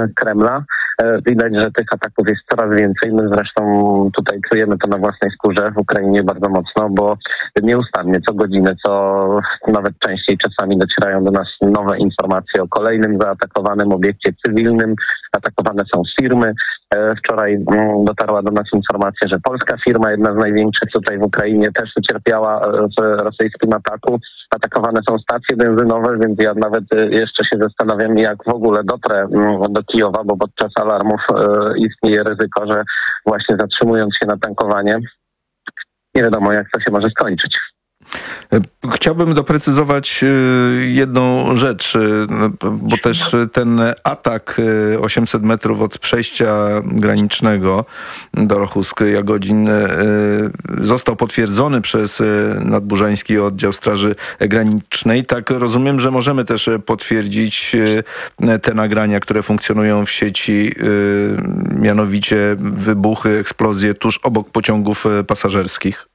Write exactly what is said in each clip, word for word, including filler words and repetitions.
Kremla. Widać, że tych ataków jest coraz więcej. My zresztą tutaj czujemy to na własnej skórze w Ukrainie bardzo mocno, bo nieustannie, co godzinę, co nawet częściej czasami docierają do nas nowe informacje o kolejnym zaatakowanym obiekcie cywilnym. Atakowane są firmy. Wczoraj dotarła do nas informacja, że polska firma, jedna z największych tutaj w Ukrainie, też ucierpiała w rosyjskim ataku. Atakowane są stacje benzynowe, więc ja nawet jeszcze się zastanawiam, jak w ogóle dotrę do Kijowa, bo podczas alarmów istnieje ryzyko, że właśnie zatrzymując się na tankowanie, nie wiadomo, jak to się może skończyć. Chciałbym doprecyzować jedną rzecz, bo też ten atak osiemset metrów od przejścia granicznego do Rochusk-Jagodzin został potwierdzony przez Nadburzański Oddział Straży Granicznej. Tak rozumiem, że możemy też potwierdzić te nagrania, które funkcjonują w sieci, mianowicie wybuchy, eksplozje tuż obok pociągów pasażerskich.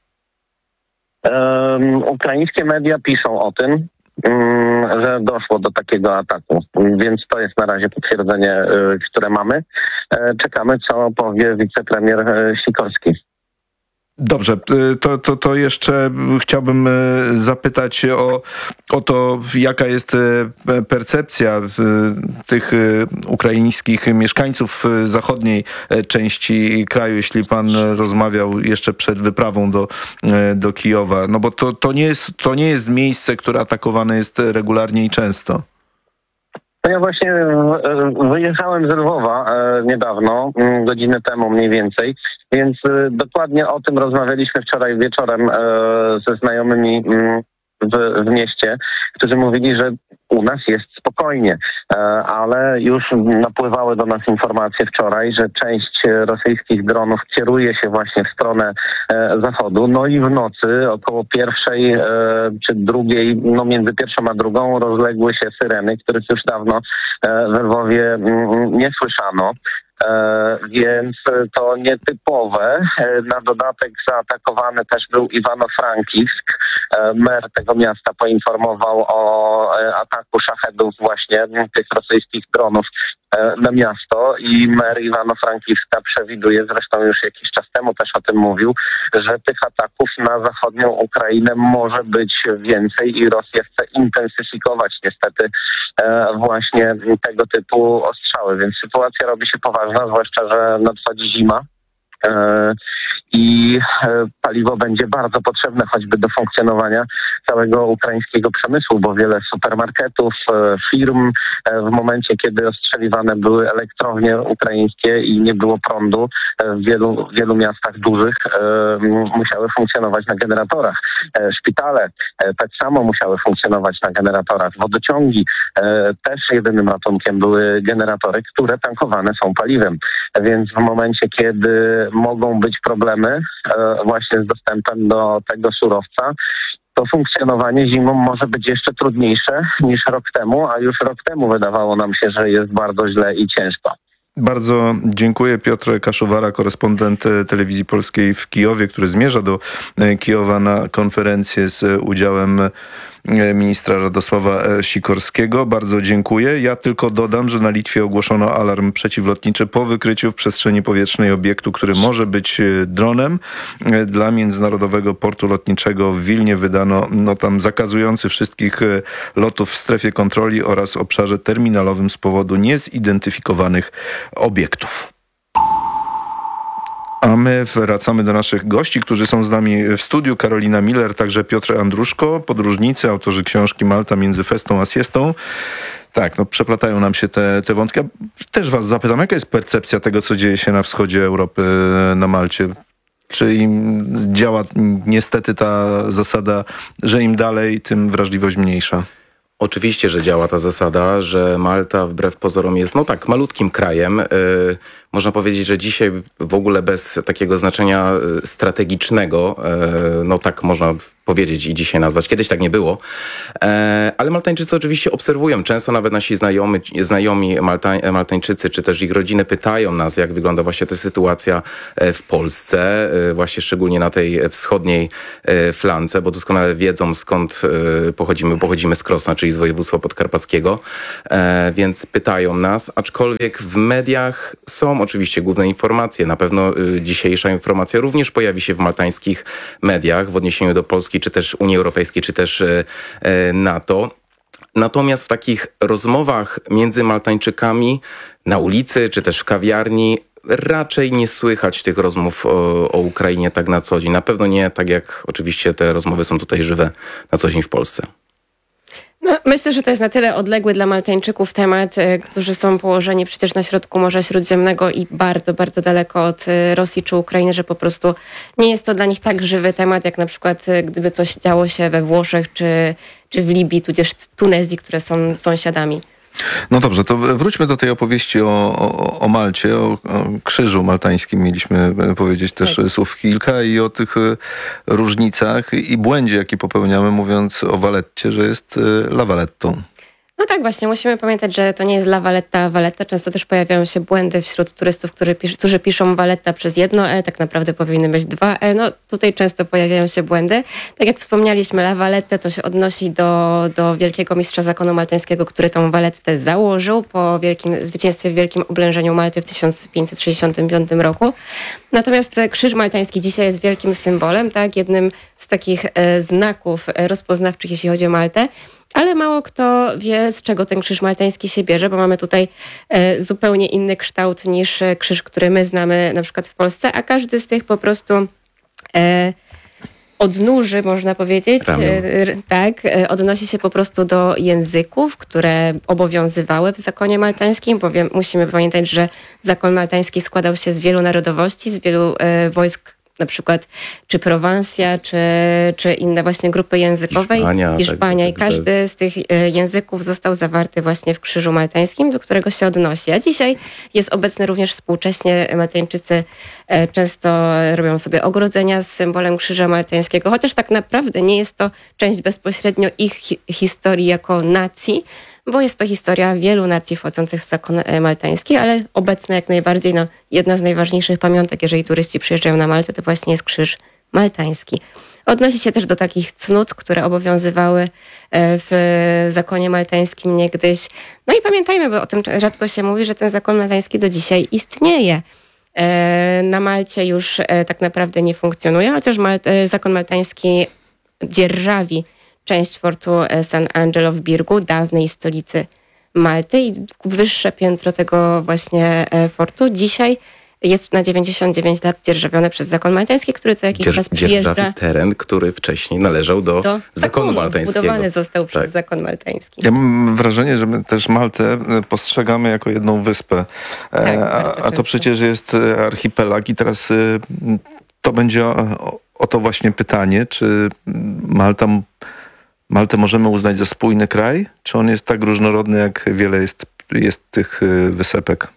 Um, ukraińskie media piszą o tym, um, że doszło do takiego ataku, więc to jest na razie potwierdzenie, y, które mamy. E, czekamy, co powie wicepremier y, Sikorski. Dobrze, to, to, to jeszcze chciałbym zapytać o, o to, jaka jest percepcja tych ukraińskich mieszkańców zachodniej części kraju, jeśli pan rozmawiał jeszcze przed wyprawą do, do Kijowa. No bo to, to, nie jest, to nie jest miejsce, które atakowane jest regularnie i często. No ja właśnie wyjechałem z Lwowa niedawno, godzinę temu mniej więcej, więc dokładnie o tym rozmawialiśmy wczoraj wieczorem ze znajomymi w, w mieście, którzy mówili, że u nas jest spokojnie, ale już napływały do nas informacje wczoraj, że część rosyjskich dronów kieruje się właśnie w stronę zachodu. No i w nocy około pierwszej czy drugiej, no między pierwszą a drugą rozległy się syreny, których już dawno we Lwowie nie słyszano. E, więc to nietypowe. E, na dodatek zaatakowany też był Iwano-Frankivsk. E, mer tego miasta poinformował o e, ataku szachedów właśnie tych rosyjskich dronów e, na miasto i mer Iwano-Frankivska przewiduje, zresztą już jakiś czas temu też o tym mówił, że tych ataków na zachodnią Ukrainę może być więcej i Rosja chce intensyfikować niestety e, właśnie tego typu ostrzały, więc sytuacja robi się poważna, zwłaszcza, że nadchodzi zima e, i e, paliwo będzie bardzo potrzebne choćby do funkcjonowania całego ukraińskiego przemysłu, bo wiele supermarketów, e, firm e, w momencie, kiedy ostrzeliwane były elektrownie ukraińskie i nie było prądu e, w wielu, wielu miastach dużych e, musiały funkcjonować na generatorach. E, szpitale e, tak samo musiały funkcjonować na generatorach. Wodociągi e, też jedynym ratunkiem były generatory, które tankowane są paliwem. Więc w momencie, kiedy mogą być problemy e, właśnie z dostępem do tego surowca, to funkcjonowanie zimą może być jeszcze trudniejsze niż rok temu, a już rok temu wydawało nam się, że jest bardzo źle i ciężko. Bardzo dziękuję. Piotr Kaszuwara, korespondent Telewizji Polskiej w Kijowie, który zmierza do Kijowa na konferencję z udziałem ministra Radosława Sikorskiego. Bardzo dziękuję. Ja tylko dodam, że na Litwie ogłoszono alarm przeciwlotniczy po wykryciu w przestrzeni powietrznej obiektu, który może być dronem. Dla Międzynarodowego Portu Lotniczego w Wilnie wydano no, tam zakazujący wszystkich lotów w strefie kontroli oraz obszarze terminalowym z powodu niezidentyfikowanych obiektów. A my wracamy do naszych gości, którzy są z nami w studiu. Karolina Miller, także Piotr Andruszko, podróżnicy, autorzy książki Malta między festą a siestą. Tak, no przeplatają nam się te, te wątki. Też was zapytam, jaka jest percepcja tego, co dzieje się na wschodzie Europy, na Malcie? Czy im działa niestety ta zasada, że im dalej, tym wrażliwość mniejsza? Oczywiście, że działa ta zasada, że Malta wbrew pozorom jest, no tak, malutkim krajem. Yy, można powiedzieć, że dzisiaj w ogóle bez takiego znaczenia strategicznego, yy, no tak można powiedzieć i dzisiaj nazwać. Kiedyś tak nie było. E, ale Maltańczycy oczywiście obserwują. Często nawet nasi znajomi, znajomi Malta, Maltańczycy, czy też ich rodziny pytają nas, jak wygląda właśnie ta sytuacja w Polsce, e, właśnie szczególnie na tej wschodniej e, flance, bo doskonale wiedzą, skąd e, pochodzimy. Pochodzimy z Krosna, czyli z województwa podkarpackiego, e, więc pytają nas, aczkolwiek w mediach są oczywiście główne informacje. Na pewno e, dzisiejsza informacja również pojawi się w maltańskich mediach w odniesieniu do Polski, czy też Unii Europejskiej, czy też NATO. Natomiast w takich rozmowach między Maltańczykami na ulicy, czy też w kawiarni raczej nie słychać tych rozmów o, o Ukrainie tak na co dzień. Na pewno nie tak jak oczywiście te rozmowy są tutaj żywe na co dzień w Polsce. No, myślę, że to jest na tyle odległy dla Maltańczyków temat, którzy są położeni przecież na środku Morza Śródziemnego i bardzo, bardzo daleko od Rosji czy Ukrainy, że po prostu nie jest to dla nich tak żywy temat, jak na przykład gdyby coś działo się we Włoszech czy, czy w Libii, tudzież Tunezji, które są sąsiadami. No dobrze, to wróćmy do tej opowieści o, o, o Malcie, o, o krzyżu maltańskim. Mieliśmy powiedzieć też tak. słów kilka i o tych różnicach i błędzie, jaki popełniamy, mówiąc o Valetcie, że jest La Valettą. No tak, właśnie. Musimy pamiętać, że to nie jest La Valletta, a Valletta. Często też pojawiają się błędy wśród turystów, którzy, pisz, którzy piszą Valletta przez jedno L, tak naprawdę powinny być dwa L. No tutaj często pojawiają się błędy. Tak jak wspomnieliśmy, La Valletta to się odnosi do, do wielkiego mistrza zakonu maltańskiego, który tą Vallettę założył po wielkim zwycięstwie w wielkim oblężeniu Malty w tysiąc pięćset sześćdziesiątym piątym roku. Natomiast krzyż maltański dzisiaj jest wielkim symbolem, tak, jednym z takich e, znaków rozpoznawczych, jeśli chodzi o Maltę. Ale mało kto wie, z czego ten krzyż maltański się bierze, bo mamy tutaj e, zupełnie inny kształt niż krzyż, który my znamy na przykład w Polsce, a każdy z tych po prostu e, odnóży, można powiedzieć, e, tak, e, odnosi się po prostu do języków, które obowiązywały w zakonie maltańskim, bowiem musimy pamiętać, że zakon maltański składał się z wielu narodowości, z wielu e, wojsk, na przykład czy Prowansja, czy, czy inne właśnie grupy językowe. Hiszpania. Hiszpania tak, i każdy z tych języków został zawarty właśnie w krzyżu maltańskim, do którego się odnosi. A dzisiaj jest obecny również współcześnie. Maltańczycy często robią sobie ogrodzenia z symbolem krzyża maltańskiego, chociaż tak naprawdę nie jest to część bezpośrednio ich hi- historii jako nacji, bo jest to historia wielu nacji wchodzących w zakon maltański, ale obecna jak najbardziej no, jedna z najważniejszych pamiątek, jeżeli turyści przyjeżdżają na Maltę, to właśnie jest krzyż maltański. Odnosi się też do takich cnót, które obowiązywały w zakonie maltańskim niegdyś. No i pamiętajmy, bo o tym rzadko się mówi, że ten zakon maltański do dzisiaj istnieje. Na Malcie już tak naprawdę nie funkcjonuje, chociaż Mal- zakon maltański dzierżawi część fortu San Angelo w Birgu, dawnej stolicy Malty, i wyższe piętro tego właśnie fortu dzisiaj jest na dziewięćdziesiąt dziewięć lat dzierżawione przez zakon maltański, który co jakiś Dzierż- czas przyjeżdża. Dzierżawi teren, który wcześniej należał do, do zakonu maltańskiego. Zbudowany został przez tak. zakon maltański. Ja mam wrażenie, że my też Maltę postrzegamy jako jedną wyspę. Tak, a, a to przecież jest archipelag i teraz to będzie o, o to właśnie pytanie, czy Malta... Maltę możemy uznać za spójny kraj? Czy on jest tak różnorodny, jak wiele jest, jest tych wysepek?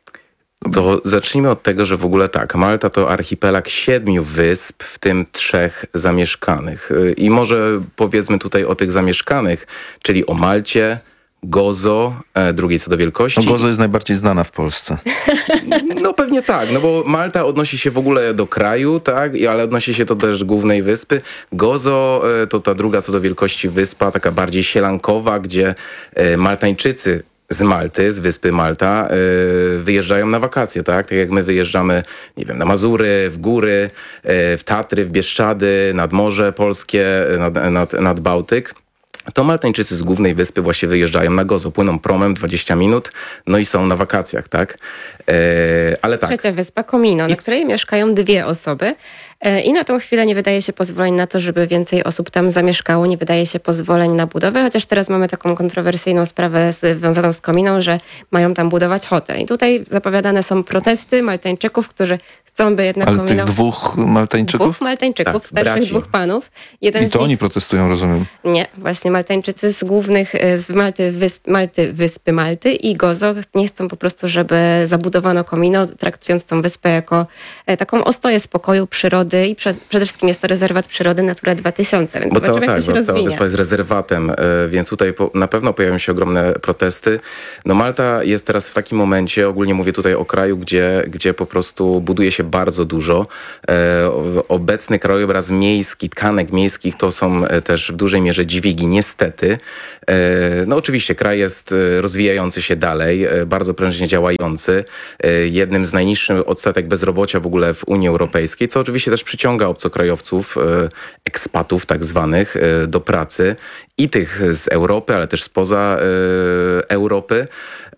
To zacznijmy od tego, że w ogóle tak, Malta to archipelag siedmiu wysp, w tym trzech zamieszkanych. I może powiedzmy tutaj o tych zamieszkanych, czyli o Malcie, Gozo, e, drugiej co do wielkości. No Gozo jest najbardziej znana w Polsce. No pewnie tak, no bo Malta odnosi się w ogóle do kraju, tak, ale odnosi się to też do głównej wyspy. Gozo e, to ta druga co do wielkości wyspa, taka bardziej sielankowa, gdzie e, Maltańczycy z Malty, z wyspy Malta, y, wyjeżdżają na wakacje, tak? Tak jak my wyjeżdżamy, nie wiem, na Mazury, w góry, y, w Tatry, w Bieszczady, nad Morze Polskie, nad, nad, nad Bałtyk. To Maltańczycy z głównej wyspy właśnie wyjeżdżają na Gozo, płyną promem dwadzieścia minut, no i są na wakacjach, tak? E, ale tak. Trzecia wyspa Comino, na której mieszkają dwie osoby e, i na tą chwilę nie wydaje się pozwoleń na to, żeby więcej osób tam zamieszkało, nie wydaje się pozwoleń na budowę, chociaż teraz mamy taką kontrowersyjną sprawę związaną z Cominą, że mają tam budować hotę. I tutaj zapowiadane są protesty Maltańczyków, którzy chcą, by jednak Ale komino... tych dwóch Maltańczyków? Dwóch Maltańczyków, Tak, starszych braci. dwóch panów. Jeden I z to nich... oni protestują, rozumiem. Nie, właśnie Maltańczycy z głównych, z Malty, wysp, Malty, wyspy Malty i Gozo nie chcą po prostu, żeby zabudowano komino, traktując tą wyspę jako e, taką ostoję spokoju, przyrody i prze, przede wszystkim jest to rezerwat przyrody Natura dwa tysiące, więc Bo cała, zobaczymy, jak tak, to się bo cała rozwinie. wyspa jest rezerwatem, e, więc tutaj po, na pewno pojawią się ogromne protesty. No Malta jest teraz w takim momencie, ogólnie mówię tutaj o kraju, gdzie, gdzie po prostu buduje się bardzo dużo. E, obecny krajobraz miejski, tkanek miejskich to są też w dużej mierze dźwigi, niestety. E, no oczywiście kraj jest rozwijający się dalej, e, bardzo prężnie działający. E, jednym z najniższych odsetek bezrobocia w ogóle w Unii Europejskiej, co oczywiście też przyciąga obcokrajowców, e, ekspatów tak zwanych e, do pracy i tych z Europy, ale też spoza e, Europy.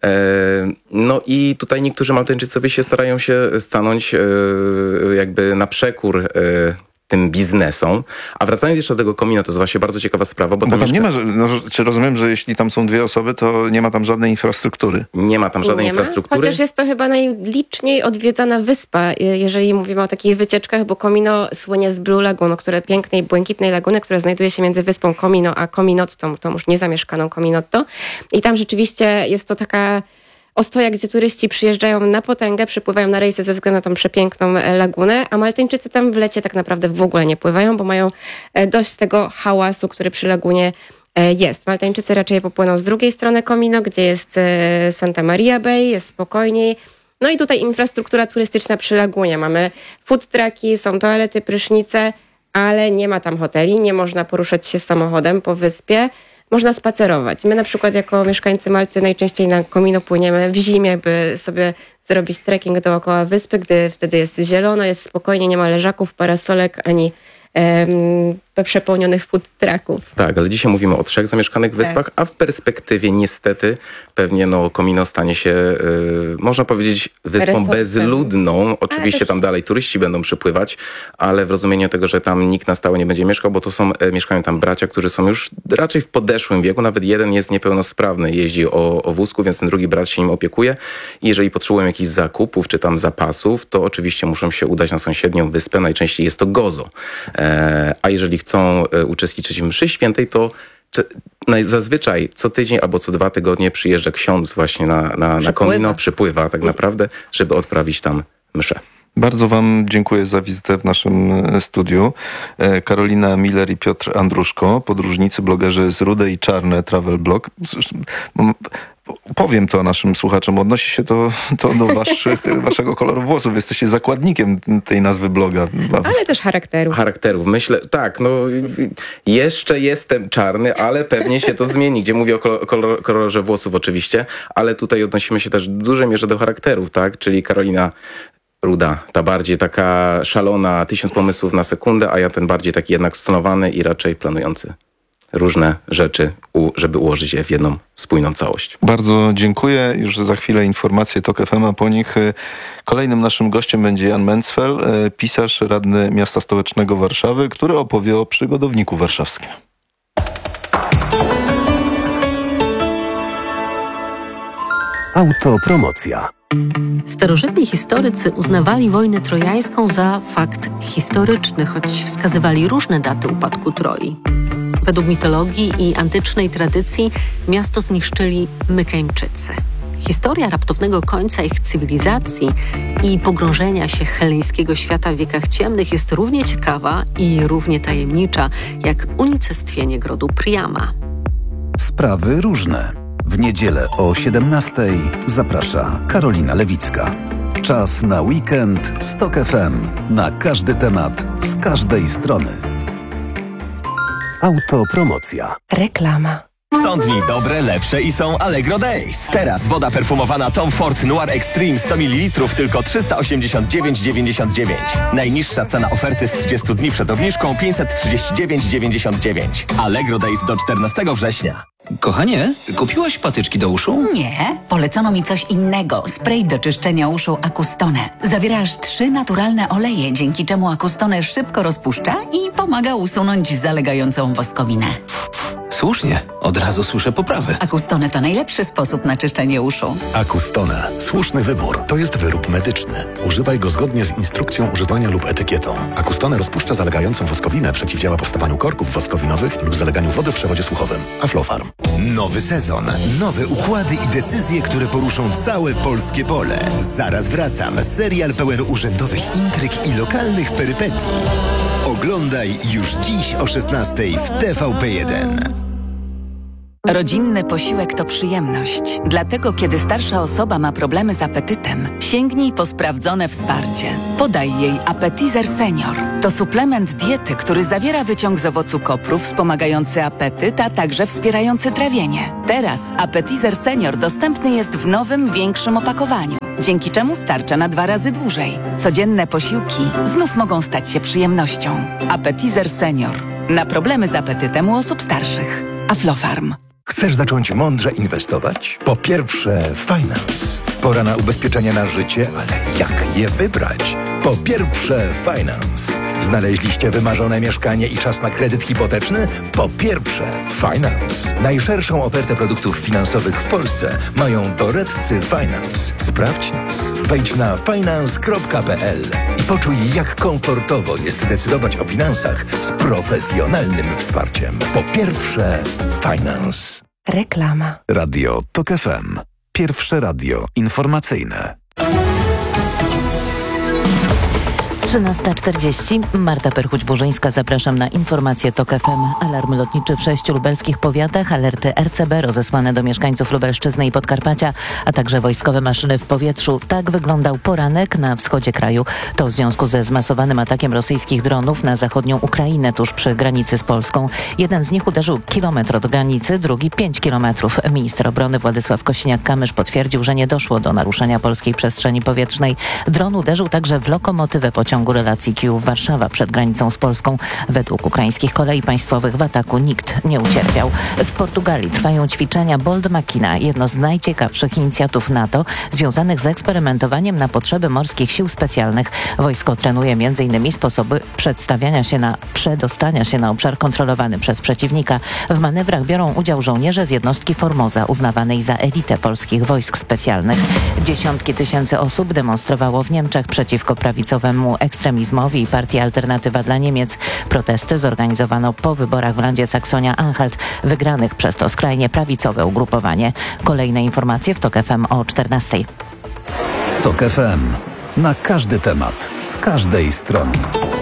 No i tutaj niektórzy Maltańczycy się starają się stanąć jakby na przekór tym biznesom. A wracając jeszcze do tego komina, to jest właśnie bardzo ciekawa sprawa, bo Bo tam, tam nie mieszka... ma, no, czy rozumiem, że jeśli tam są dwie osoby, to nie ma tam żadnej infrastruktury. nie ma tam żadnej Nie ma? infrastruktury. Chociaż jest to chyba najliczniej odwiedzana wyspa, jeżeli mówimy o takich wycieczkach, bo Komino słynie z Blue Lagoon, które pięknej, błękitnej laguny, która znajduje się między wyspą Komino a Kominottą, tą już niezamieszkaną Kominotto. I tam rzeczywiście jest to taka ostoja, gdzie turyści przyjeżdżają na potęgę, przypływają na rejsy ze względu na tą przepiękną lagunę, a Maltańczycy tam w lecie tak naprawdę w ogóle nie pływają, bo mają dość tego hałasu, który przy lagunie jest. Maltańczycy raczej popłyną z drugiej strony Komino, gdzie jest Santa Maria Bay, jest spokojniej. No i tutaj infrastruktura turystyczna przy lagunie. Mamy food trucki, są toalety, prysznice, ale nie ma tam hoteli, nie można poruszać się samochodem po wyspie. Można spacerować. My na przykład jako mieszkańcy Malty najczęściej na Komino płyniemy w zimie, by sobie zrobić trekking dookoła wyspy, gdy wtedy jest zielono, jest spokojnie, nie ma leżaków, parasolek ani em, przepełnionych food trucków. Tak, ale dzisiaj mówimy o trzech zamieszkanych wyspach, Tak. a w perspektywie niestety pewnie no, Komino stanie się, yy, można powiedzieć, wyspą Resortem. bezludną. Oczywiście też- tam dalej turyści będą przypływać, ale w rozumieniu tego, że tam nikt na stałe nie będzie mieszkał, bo to są, e, mieszkają tam bracia, którzy są już raczej w podeszłym wieku. Nawet jeden jest niepełnosprawny, jeździ o, o wózku, więc ten drugi brat się nim opiekuje. I jeżeli potrzebują jakichś zakupów czy tam zapasów, to oczywiście muszą się udać na sąsiednią wyspę. Najczęściej jest to Gozo. E, a jeżeli chcą e, uczestniczyć w mszy świętej, to czy, naj- zazwyczaj co tydzień albo co dwa tygodnie przyjeżdża ksiądz właśnie na, na, na Przypływa. Komino, przypływa tak naprawdę, żeby odprawić tam mszę. Bardzo wam dziękuję za wizytę w naszym e, studiu. E, Karolina Miller i Piotr Andruszko, podróżnicy, blogerzy z Rude i Czarne Travel Blog. Zresztą, m, Powiem to naszym słuchaczom, odnosi się to, to do waszych, waszego koloru włosów. Jesteście zakładnikiem tej nazwy bloga. Ale też charakteru. Charakterów. Myślę, tak, no jeszcze jestem czarny, ale pewnie się to zmieni, gdzie mówię o kolor, kolor, kolorze włosów oczywiście, ale tutaj odnosimy się też w dużej mierze do charakterów, tak, czyli Karolina ruda, ta bardziej taka szalona, tysiąc pomysłów na sekundę, a ja ten bardziej taki jednak stonowany i raczej planujący różne rzeczy, u, żeby ułożyć je w jedną spójną całość. Bardzo dziękuję. Już za chwilę informacje Tok F M, a po nich kolejnym naszym gościem będzie Jan Mencfel, pisarz, radny Miasta Stołecznego Warszawy, który opowie o przygodowniku warszawskim. Autopromocja. Starożytni historycy uznawali wojnę trojańską za fakt historyczny, choć wskazywali różne daty upadku Troi. Według mitologii i antycznej tradycji miasto zniszczyli Mykeńczycy. Historia raptownego końca ich cywilizacji i pogrążenia się helleńskiego świata w wiekach ciemnych jest równie ciekawa i równie tajemnicza jak unicestwienie grodu Priama. Sprawy różne. W niedzielę o siedemnastej zaprasza Karolina Lewicka. Czas na weekend z Tok F M. Na każdy temat, z każdej strony. Autopromocja. Reklama. Są dni dobre, lepsze i są Allegro Days. Teraz woda perfumowana Tom Ford Noir Extreme sto mililitrów tylko trzysta osiemdziesiąt dziewięć dziewięćdziesiąt dziewięć. Najniższa cena oferty z trzydziestu dni przed obniżką pięćset trzydzieści dziewięć dziewięćdziesiąt dziewięć. Allegro Days do czternastego września. Kochanie, kupiłaś patyczki do uszu? Nie, polecono mi coś innego. Spray do czyszczenia uszu Acustone. Zawiera aż trzy naturalne oleje, dzięki czemu Acustone szybko rozpuszcza i pomaga usunąć zalegającą woskowinę. Słusznie, od razu słyszę poprawy. Acustone to najlepszy sposób na czyszczenie uszu. Acustone. Słuszny wybór. To jest wyrób medyczny. Używaj go zgodnie z instrukcją używania lub etykietą. Acustone rozpuszcza zalegającą woskowinę, przeciwdziała powstawaniu korków woskowinowych lub zaleganiu wody w przewodzie słuchowym. Aflofarm. Nowy sezon, nowe układy i decyzje, które poruszą całe polskie pole. Zaraz wracam. Serial pełen urzędowych intryg i lokalnych perypetii. Oglądaj już dziś o szesnastej w T V P jeden. Rodzinny posiłek to przyjemność. Dlatego, kiedy starsza osoba ma problemy z apetytem, sięgnij po sprawdzone wsparcie. Podaj jej Appetizer Senior. To suplement diety, który zawiera wyciąg z owocu kopru wspomagający apetyt, a także wspierający trawienie. Teraz Appetizer Senior dostępny jest w nowym, większym opakowaniu, dzięki czemu starcza na dwa razy dłużej. Codzienne posiłki znów mogą stać się przyjemnością. Appetizer Senior. Na problemy z apetytem u osób starszych. Aflofarm. Chcesz zacząć mądrze inwestować? Po pierwsze, Finance. Pora na ubezpieczenie na życie, ale jak je wybrać? Po pierwsze, Finance. Znaleźliście wymarzone mieszkanie i czas na kredyt hipoteczny? Po pierwsze, Finance. Najszerszą ofertę produktów finansowych w Polsce mają doradcy Finance. Sprawdź nas. Wejdź na finance kropka p l i poczuj, jak komfortowo jest decydować o finansach z profesjonalnym wsparciem. Po pierwsze, Finance. Reklama. Radio TOK F M. Pierwsze radio informacyjne. trzynasta czterdzieści. Marta Perchuć-Burzyńska. Zapraszam na informacje TOK F M. Alarm lotniczy w sześciu lubelskich powiatach, alerty R C B rozesłane do mieszkańców Lubelszczyzny i Podkarpacia, a także wojskowe maszyny w powietrzu. Tak wyglądał poranek na wschodzie kraju. To w związku ze zmasowanym atakiem rosyjskich dronów na zachodnią Ukrainę tuż przy granicy z Polską. Jeden z nich uderzył kilometr od granicy, drugi pięć kilometrów. Minister obrony Władysław Kosiniak-Kamysz potwierdził, że nie doszło do naruszenia polskiej przestrzeni powietrznej. Dron uderzył także w lokomotywę pociągu relacji Kijów-Warszawa przed granicą z Polską. Według ukraińskich kolei państwowych w ataku nikt nie ucierpiał. W Portugalii trwają ćwiczenia Bold Machina, jedno z najciekawszych inicjatyw NATO związanych z eksperymentowaniem na potrzeby morskich sił specjalnych. Wojsko trenuje między innymi sposoby przedstawiania się na, przedostania się na obszar kontrolowany przez przeciwnika. W manewrach biorą udział żołnierze z jednostki Formosa, uznawanej za elitę polskich wojsk specjalnych. Dziesiątki tysięcy osób demonstrowało w Niemczech przeciwko prawicowemu ekstremizmowi i partii Alternatywa dla Niemiec. Protesty zorganizowano po wyborach w landzie Saksonia-Anhalt, wygranych przez to skrajnie prawicowe ugrupowanie. Kolejne informacje w TOK F M o czternastej. TOK F M. Na każdy temat, z każdej strony.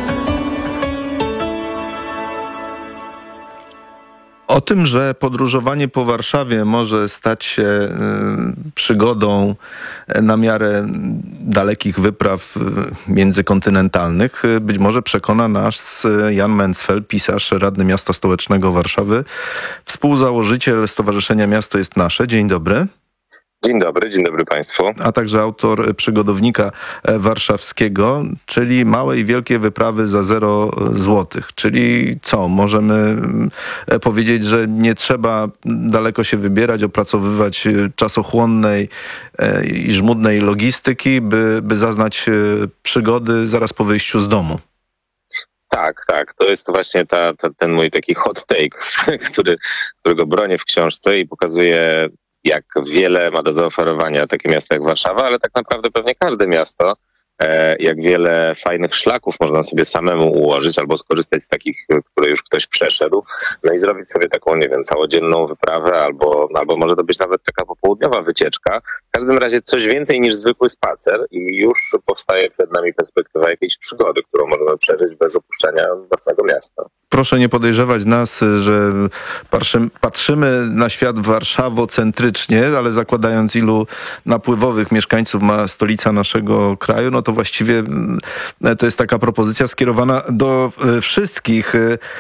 O tym, że podróżowanie po Warszawie może stać się y, przygodą na miarę dalekich wypraw y, międzykontynentalnych, y, być może przekona nas Jan Mencfeld, pisarz, radny Miasta Stołecznego Warszawy, współzałożyciel Stowarzyszenia Miasto jest Nasze. Dzień dobry. Dzień dobry, dzień dobry Państwu. A także autor przygodownika warszawskiego, czyli Małe i Wielkie Wyprawy za zero złotych. Czyli co? Możemy powiedzieć, że nie trzeba daleko się wybierać, opracowywać czasochłonnej i żmudnej logistyki, by, by zaznać przygody zaraz po wyjściu z domu. Tak, tak. To jest właśnie ta, ta, ten mój taki hot take, który, którego bronię w książce i pokazuje, jak wiele ma do zaoferowania takie miasto jak Warszawa, ale tak naprawdę pewnie każde miasto, jak wiele fajnych szlaków można sobie samemu ułożyć albo skorzystać z takich, które już ktoś przeszedł, no i zrobić sobie taką, nie wiem, całodzienną wyprawę albo, albo może to być nawet taka popołudniowa wycieczka. W każdym razie coś więcej niż zwykły spacer i już powstaje przed nami perspektywa jakiejś przygody, którą możemy przeżyć bez opuszczania własnego miasta. Proszę nie podejrzewać nas, że patrzymy na świat warszawocentrycznie, ale zakładając, ilu napływowych mieszkańców ma stolica naszego kraju, no to właściwie to jest taka propozycja skierowana do wszystkich.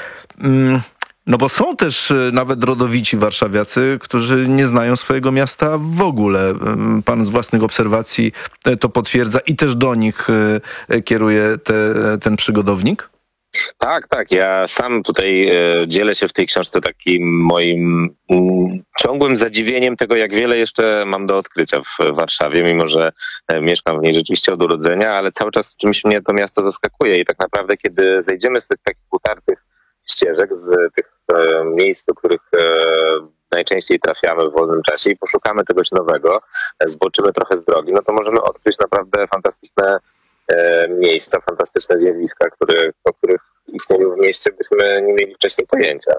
No bo są też nawet rodowici warszawiacy, którzy nie znają swojego miasta w ogóle. Pan z własnych obserwacji to potwierdza i też do nich kieruje te, ten przygodownik? Tak, tak. Ja sam tutaj e, dzielę się w tej książce takim moim mm, ciągłym zadziwieniem tego, jak wiele jeszcze mam do odkrycia w Warszawie, mimo że e, mieszkam w niej rzeczywiście od urodzenia, ale cały czas czymś mnie to miasto zaskakuje i tak naprawdę kiedy zejdziemy z tych takich utartych ścieżek, z tych e, miejsc, do których e, najczęściej trafiamy w wolnym czasie i poszukamy czegoś nowego, e, zboczymy trochę z drogi, no to możemy odkryć naprawdę fantastyczne e, miejsca, fantastyczne zjawiska, które, o których istnieniu w mieście byśmy nie mieli wcześniej pojęcia.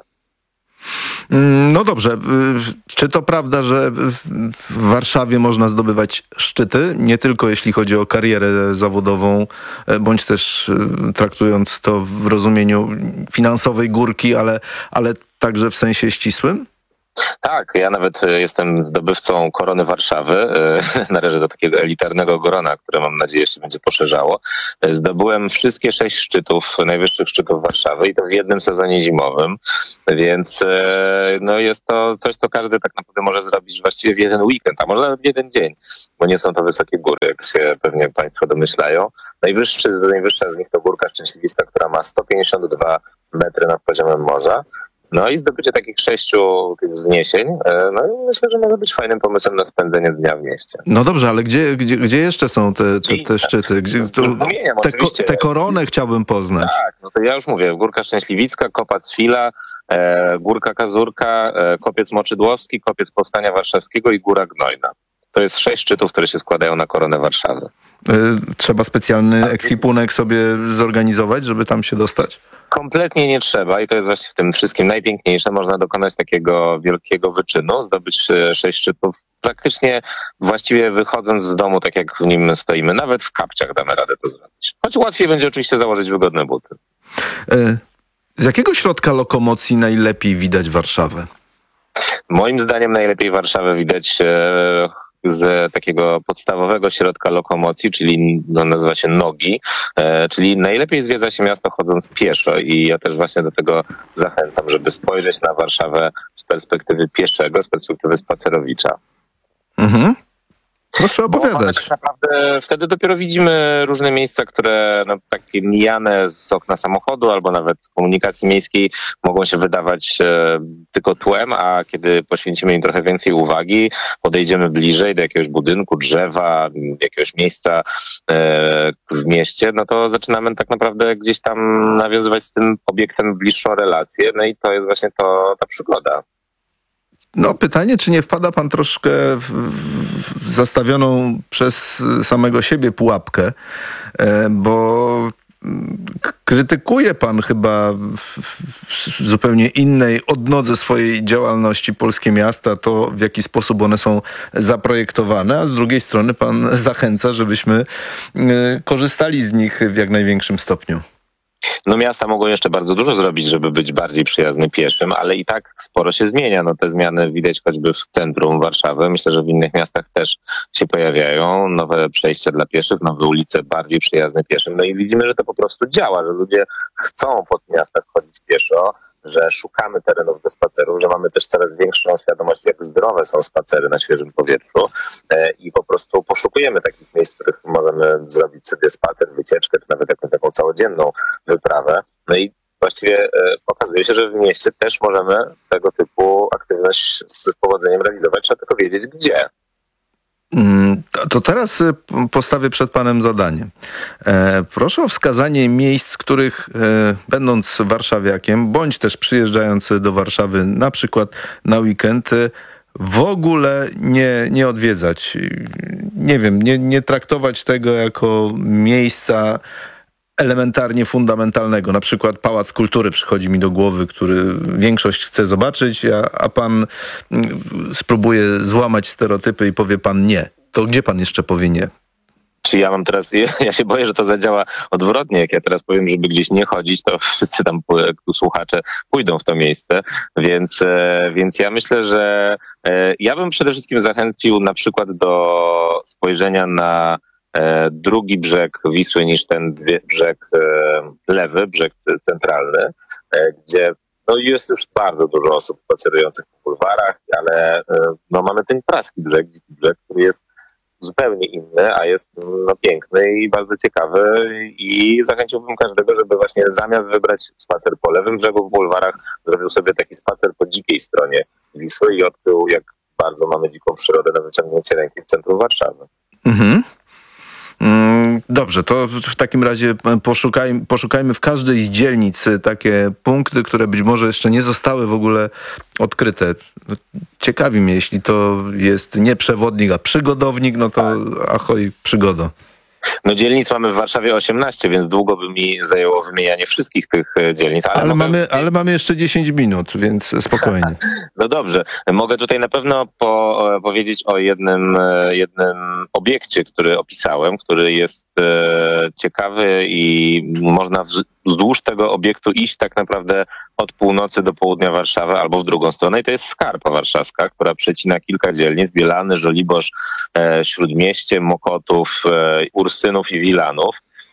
No dobrze, czy to prawda, że w Warszawie można zdobywać szczyty, nie tylko jeśli chodzi o karierę zawodową, bądź też traktując to w rozumieniu finansowej górki, ale, ale także w sensie ścisłym? Tak, ja nawet jestem zdobywcą Korony Warszawy. Należę do takiego elitarnego grona, które mam nadzieję jeszcze będzie poszerzało. Zdobyłem wszystkie sześć szczytów, najwyższych szczytów Warszawy i to w jednym sezonie zimowym, więc no jest to coś, co każdy tak naprawdę może zrobić właściwie w jeden weekend, a może nawet w jeden dzień, bo nie są to wysokie góry, jak się pewnie Państwo domyślają. Najwyższy, najwyższa z nich to Górka Szczęśliwiska, która ma sto pięćdziesiąt dwa metry nad poziomem morza. No i zdobycie takich sześciu tych wzniesień, no i myślę, że może być fajnym pomysłem na spędzenie dnia w mieście. No dobrze, ale gdzie, gdzie, gdzie jeszcze są te, te, te szczyty? Gdzie, to, te, te koronę chciałbym poznać. Tak, no to ja już mówię, Górka Szczęśliwicka, Kopac Fila, e, Górka Kazurka, e, Kopiec Moczydłowski, Kopiec Powstania Warszawskiego i Góra Gnojna. To jest sześć szczytów, które się składają na Koronę Warszawy. E, trzeba specjalny ekwipunek sobie zorganizować, żeby tam się dostać? Kompletnie nie trzeba i to jest właśnie w tym wszystkim najpiękniejsze. Można dokonać takiego wielkiego wyczynu, zdobyć sześć szczytów praktycznie właściwie wychodząc z domu, tak jak w nim stoimy. Nawet w kapciach damy radę to zrobić. Choć łatwiej będzie oczywiście założyć wygodne buty. Z jakiego środka lokomocji najlepiej widać Warszawę? Moim zdaniem najlepiej Warszawę widać e, z takiego podstawowego środka lokomocji, czyli no, nazywa się nogi, e, czyli najlepiej zwiedza się miasto chodząc pieszo i ja też właśnie do tego zachęcam, żeby spojrzeć na Warszawę z perspektywy pieszego, z perspektywy spacerowicza. Mhm. Proszę opowiadać. Tak naprawdę wtedy dopiero widzimy różne miejsca, które no, takie mijane z okna samochodu albo nawet z komunikacji miejskiej mogą się wydawać e, tylko tłem, a kiedy poświęcimy im trochę więcej uwagi, podejdziemy bliżej do jakiegoś budynku, drzewa, jakiegoś miejsca e, w mieście, no to zaczynamy tak naprawdę gdzieś tam nawiązywać z tym obiektem bliższą relację, no i to jest właśnie to, ta przygoda. No pytanie, czy nie wpada pan troszkę w, w zastawioną przez samego siebie pułapkę, bo krytykuje pan chyba w, w zupełnie innej odnodze swojej działalności polskie miasta, to w jaki sposób one są zaprojektowane, a z drugiej strony pan zachęca, żebyśmy korzystali z nich w jak największym stopniu. No miasta mogą jeszcze bardzo dużo zrobić, żeby być bardziej przyjazny pieszym, ale i tak sporo się zmienia. No te zmiany widać choćby w centrum Warszawy. Myślę, że w innych miastach też się pojawiają nowe przejścia dla pieszych, nowe ulice bardziej przyjazne pieszym. No i widzimy, że to po prostu działa, że ludzie chcą po miastach chodzić pieszo, że szukamy terenów do spacerów, że mamy też coraz większą świadomość, jak zdrowe są spacery na świeżym powietrzu e, i po prostu poszukujemy takich miejsc, w których możemy zrobić sobie spacer, wycieczkę, czy nawet jakąś taką całodzienną wyprawę. No i właściwie e, okazuje się, że w mieście też możemy tego typu aktywność z powodzeniem realizować, trzeba tylko wiedzieć gdzie. To teraz postawię przed panem zadanie. Proszę o wskazanie miejsc, których będąc warszawiakiem, bądź też przyjeżdżając do Warszawy na przykład na weekend, w ogóle nie, nie odwiedzać. Nie wiem, nie, nie traktować tego jako miejsca elementarnie fundamentalnego. Na przykład Pałac Kultury przychodzi mi do głowy, który większość chce zobaczyć, a, a pan spróbuje złamać stereotypy i powie pan nie. To gdzie pan jeszcze powie nie? Czy ja mam teraz, ja się boję, że to zadziała odwrotnie. Jak ja teraz powiem, żeby gdzieś nie chodzić, to wszyscy tam słuchacze pójdą w to miejsce. Więc, więc ja myślę, że ja bym przede wszystkim zachęcił na przykład do spojrzenia na drugi brzeg Wisły niż ten brzeg lewy, brzeg centralny, gdzie no jest już bardzo dużo osób spacerujących po bulwarach, ale no mamy ten praski brzeg, dziki brzeg, który jest zupełnie inny, a jest no, piękny i bardzo ciekawy i zachęciłbym każdego, żeby właśnie zamiast wybrać spacer po lewym brzegu w bulwarach, zrobił sobie taki spacer po dzikiej stronie Wisły i odkrył, jak bardzo mamy dziką przyrodę na wyciągnięcie ręki w centrum Warszawy. Mhm. Mm, Dobrze, to w takim razie poszukaj, poszukajmy w każdej z dzielnic takie punkty, które być może jeszcze nie zostały w ogóle odkryte. Ciekawi mnie, jeśli to jest nie przewodnik, a przygodownik, no to ahoj, przygodo. No dzielnic mamy w Warszawie osiemnaście, więc długo by mi zajęło wymienianie wszystkich tych dzielnic. Ale, ale, mogę... mamy, ale mamy jeszcze dziesięć minut, więc spokojnie. No dobrze. Mogę tutaj na pewno po, powiedzieć o jednym, jednym obiekcie, który opisałem, który jest e, ciekawy i można w, wzdłuż tego obiektu iść tak naprawdę od północy do południa Warszawy albo w drugą stronę i to jest Skarpa Warszawska, która przecina kilka dzielnic: Bielany, Żoliborz, e, Śródmieście, Mokotów, e, Ursynów i Wilanów.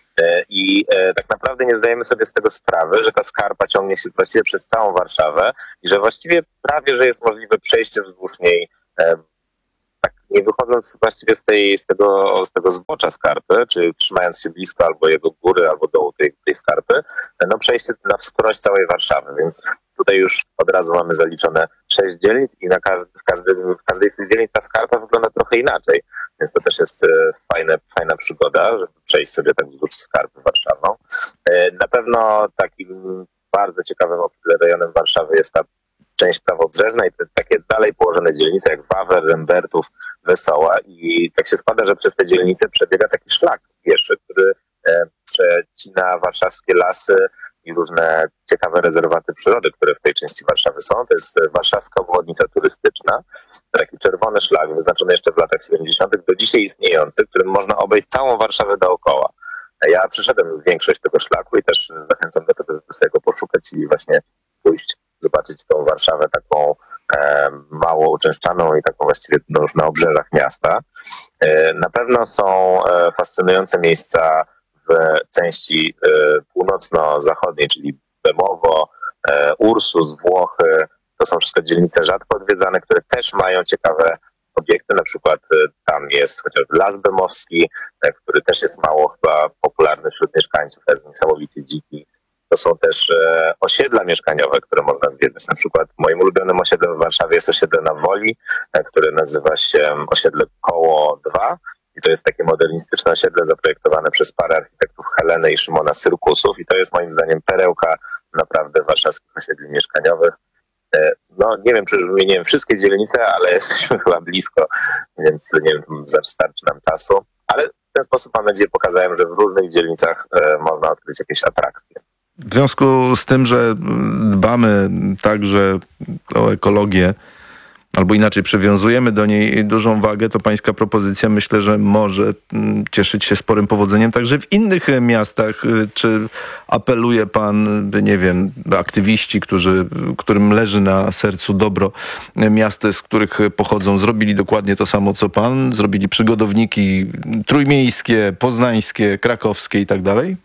I e, tak naprawdę nie zdajemy sobie z tego sprawy, że ta skarpa ciągnie się właściwie przez całą Warszawę i że właściwie prawie, że jest możliwe przejście wzdłuż niej, e, tak nie wychodząc właściwie z, tej, z, tego, z tego zbocza skarpy, czy trzymając się blisko albo jego góry, albo dołu tej, tej skarpy, no przejście na wskroś całej Warszawy, więc tutaj już od razu mamy zaliczone sześć dzielnic i na każdy, w, każdy, w każdej z tych dzielnic ta skarpa wygląda trochę inaczej, więc to też jest fajne, fajna przygoda, żeby przejść sobie tak wzdłuż skarpy Warszawą. Na pewno takim bardzo ciekawym rejonem Warszawy jest ta część prawobrzeżna i te takie dalej położone dzielnice jak Wawer, Rembertów, Wesoła i tak się składa, że przez te dzielnice przebiega taki szlak pieszy, który przecina warszawskie lasy i różne ciekawe rezerwaty przyrody, które w tej części Warszawy są. To jest warszawska obwodnica turystyczna, taki czerwony szlak wyznaczony jeszcze w latach siedemdziesiątych, do dzisiaj istniejący, którym można obejść całą Warszawę dookoła. Ja przeszedłem większość tego szlaku i też zachęcam do tego, żeby sobie go poszukać i właśnie pójść, zobaczyć tą Warszawę taką e, mało uczęszczaną i taką właściwie no, już na obrzeżach miasta. E, na pewno są e, fascynujące miejsca w części e, północno-zachodniej, czyli Bemowo, e, Ursus, Włochy. To są wszystko dzielnice rzadko odwiedzane, które też mają ciekawe obiekty. Na przykład e, tam jest chociażby Las Bemowski, e, który też jest mało chyba popularny wśród mieszkańców, jest niesamowicie dziki. To są też e, osiedla mieszkaniowe, które można zwiedzać. Na przykład moim ulubionym osiedlem w Warszawie jest osiedle na Woli, e, które nazywa się osiedle Koło dwa. I to jest takie modernistyczne osiedle zaprojektowane przez parę architektów, Helenę i Szymona Syrkusów. I to jest moim zdaniem perełka naprawdę warszawskich osiedli mieszkaniowych. E, no nie wiem, czy już wymieniłem wszystkie dzielnice, ale jesteśmy chyba blisko, więc nie wiem, starczy nam czasu. Ale w ten sposób, mam nadzieję, pokazałem, że w różnych dzielnicach e, można odkryć jakieś atrakcje. W związku z tym, że dbamy także o ekologię, albo inaczej przywiązujemy do niej dużą wagę, to pańska propozycja myślę, że może cieszyć się sporym powodzeniem także w innych miastach. Czy apeluje pan, nie wiem, aktywiści, którzy, którym leży na sercu dobro miast, z których pochodzą, zrobili dokładnie to samo co pan? Zrobili przygodowniki trójmiejskie, poznańskie, krakowskie i tak dalej?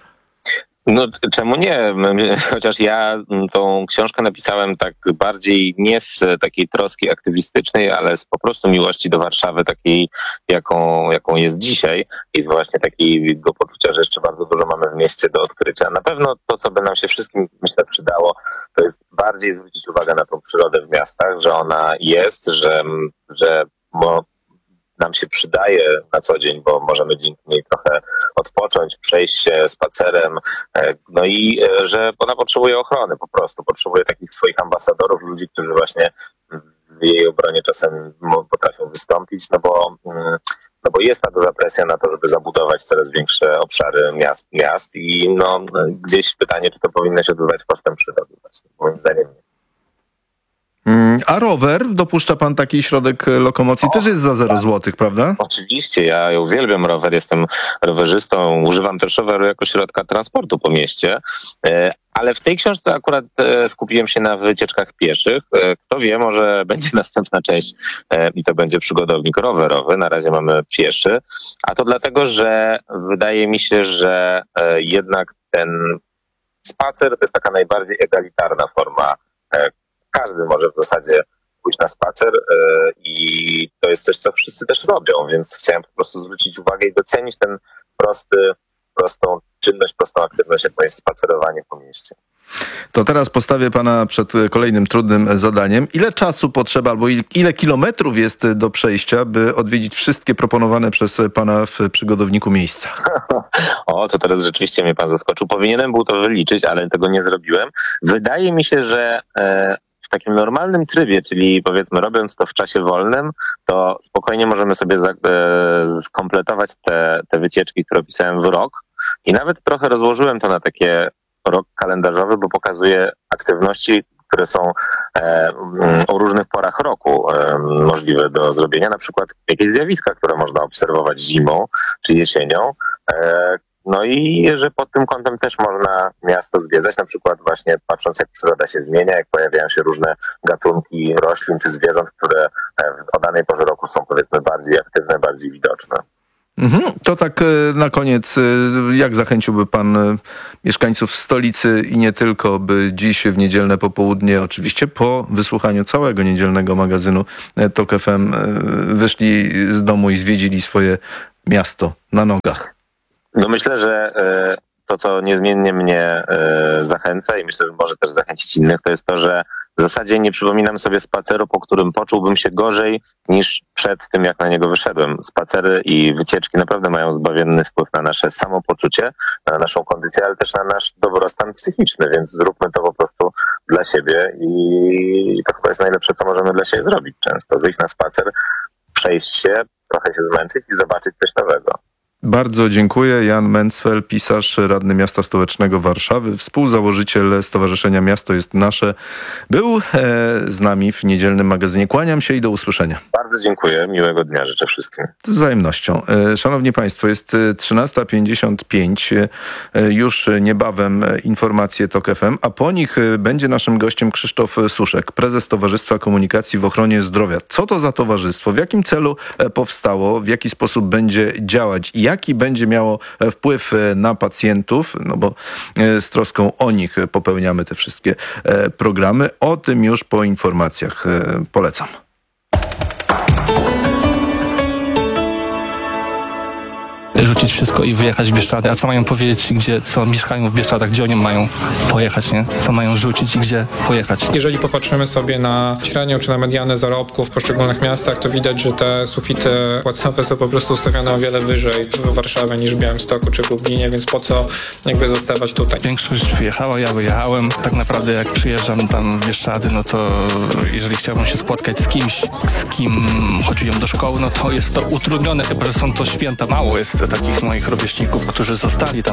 No czemu nie? Chociaż ja tą książkę napisałem tak bardziej nie z takiej troski aktywistycznej, ale z po prostu miłości do Warszawy, takiej jaką, jaką jest dzisiaj i z właśnie takiego poczucia, że jeszcze bardzo dużo mamy w mieście do odkrycia. Na pewno to, co by nam się wszystkim, myślę, przydało, to jest bardziej zwrócić uwagę na tą przyrodę w miastach, że ona jest, że, że mo, nam się przydaje na co dzień, bo możemy dzięki niej trochę odpocząć, przejść się spacerem, no i że ona potrzebuje ochrony po prostu, potrzebuje takich swoich ambasadorów, ludzi, którzy właśnie w jej obronie czasem potrafią wystąpić, no bo, no bo jest ta duża presja na to, żeby zabudować coraz większe obszary miast, miast i no gdzieś pytanie, czy to powinno się odbywać kosztem przyrody właśnie, moim zdaniem nie. A rower? Dopuszcza pan taki środek lokomocji? O, też jest za zero złotych, prawda? Oczywiście, ja uwielbiam rower, jestem rowerzystą, używam też roweru jako środka transportu po mieście, ale w tej książce akurat skupiłem się na wycieczkach pieszych. Kto wie, może będzie następna część i to będzie przygodownik rowerowy, na razie mamy pieszy, a to dlatego, że wydaje mi się, że jednak ten spacer to jest taka najbardziej egalitarna forma. Każdy może w zasadzie pójść na spacer yy, i to jest coś, co wszyscy też robią, więc chciałem po prostu zwrócić uwagę i docenić ten prosty, prostą czynność, prostą aktywność, jaką jest spacerowanie po mieście. To teraz postawię pana przed kolejnym trudnym zadaniem. Ile czasu potrzeba, albo ile kilometrów jest do przejścia, by odwiedzić wszystkie proponowane przez pana w przygodowniku miejsca? O, to teraz rzeczywiście mnie pan zaskoczył. Powinienem był to wyliczyć, ale tego nie zrobiłem. Wydaje mi się, że e, w takim normalnym trybie, czyli powiedzmy robiąc to w czasie wolnym, to spokojnie możemy sobie za, e, skompletować te, te wycieczki, które opisałem w rok. I nawet trochę rozłożyłem to na takie rok kalendarzowy, bo pokazuje aktywności, które są e, o różnych porach roku e, możliwe do zrobienia. Na przykład jakieś zjawiska, które można obserwować zimą czy jesienią. E, no i że pod tym kątem też można miasto zwiedzać, na przykład właśnie patrząc, jak przyroda się zmienia, jak pojawiają się różne gatunki roślin czy zwierząt, które o danej porze roku są powiedzmy bardziej aktywne, bardziej widoczne. Mhm. To tak na koniec, jak zachęciłby pan mieszkańców stolicy i nie tylko, by dziś w niedzielne popołudnie, oczywiście po wysłuchaniu całego niedzielnego magazynu Tok F M, wyszli z domu i zwiedzili swoje miasto na nogach? No myślę, że to, co niezmiennie mnie zachęca i myślę, że może też zachęcić innych, to jest to, że w zasadzie nie przypominam sobie spaceru, po którym poczułbym się gorzej niż przed tym, jak na niego wyszedłem. Spacery i wycieczki naprawdę mają zbawienny wpływ na nasze samopoczucie, na naszą kondycję, ale też na nasz dobrostan psychiczny, więc zróbmy to po prostu dla siebie i to chyba jest najlepsze, co możemy dla siebie zrobić często. Wyjść na spacer, przejść się, trochę się zmęczyć i zobaczyć coś nowego. Bardzo dziękuję. Jan Mencfel, pisarz, radny miasta stołecznego Warszawy, współzałożyciel Stowarzyszenia Miasto jest Nasze, był e, z nami w niedzielnym magazynie. Kłaniam się i do usłyszenia. Bardzo dziękuję. Miłego dnia życzę wszystkim. Z wzajemnością. E, szanowni Państwo, jest trzynasta pięćdziesiąt pięć. E, już niebawem informacje Tok F M, a po nich będzie naszym gościem Krzysztof Suszek, prezes Towarzystwa Komunikacji w Ochronie Zdrowia. Co to za towarzystwo? W jakim celu powstało? W jaki sposób będzie działać? I jaki będzie miało wpływ na pacjentów, no bo z troską o nich popełniamy te wszystkie programy. O tym już po informacjach. Polecam. Rzucić wszystko i wyjechać w Bieszczady. A co mają powiedzieć, gdzie, co mieszkają w Bieszczadach, gdzie oni mają pojechać, nie? Co mają rzucić i gdzie pojechać. Jeżeli popatrzymy sobie na średnią czy na medianę zarobków w poszczególnych miastach, to widać, że te sufity płacowe są po prostu ustawione o wiele wyżej w Warszawie niż w Białymstoku czy w Lublinie, więc po co jakby zostawać tutaj? Większość wyjechała, ja wyjechałem. Tak naprawdę jak przyjeżdżam tam w Bieszczady, no to jeżeli chciałbym się spotkać z kimś, z kim chodziłem do szkoły, no to jest to utrudnione, chyba że są to święta. Mało jest takich moich rówieśników, którzy zostali tam